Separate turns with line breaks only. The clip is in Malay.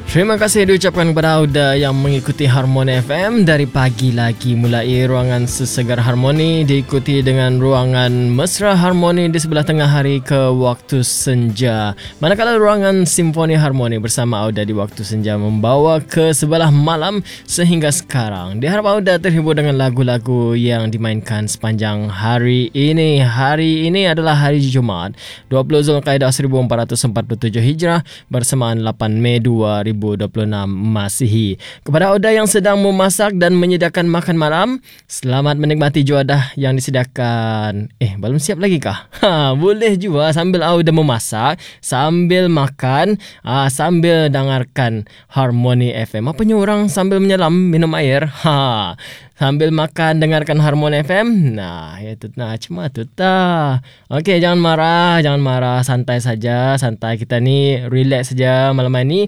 Terima kasih diucapkan kepada Auda yang mengikuti Harmoni FM dari pagi lagi. Mulai ruangan sesegar Harmoni diikuti dengan ruangan mesra Harmoni di sebelah tengah hari ke waktu senja. Manakala ruangan Simfoni Harmoni bersama Auda di waktu senja membawa ke sebelah malam sehingga sekarang. Diharap Auda terhibur dengan lagu-lagu yang dimainkan sepanjang hari ini. Hari ini adalah hari Jumaat 20 Zulkaidah 1447 Hijrah bersamaan 8 Mei 2026 Masihi. Kepada Auda yang sedang memasak dan menyediakan makan malam, selamat menikmati juadah yang disediakan. Belum siap lagi kah? Boleh juga sambil Auda memasak, sambil makan, sambil dengarkan Harmoni FM. Apanya orang sambil menyelam minum air? Sambil makan dengarkan Harmoni FM. Itu cuma tu ta. Okey, jangan marah, santai saja, santai, kita ni relax saja malam ni.